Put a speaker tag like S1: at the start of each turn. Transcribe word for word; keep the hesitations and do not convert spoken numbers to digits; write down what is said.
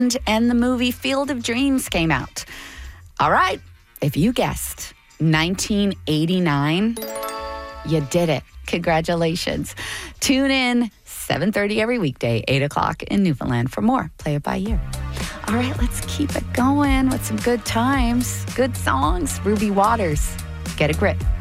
S1: and the movie Field of Dreams came out. All right, if you guessed nineteen eighty-nine, you did it. Congratulations. Tune in seven thirty every weekday, eight o'clock in Newfoundland for more Play It By Year. All right, let's keep it going with some good times, good songs. Ruby Waters, Get a Grip.